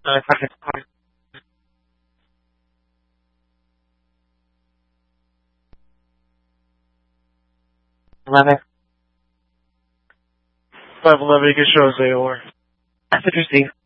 11. 511, you can show us AOR. Message received.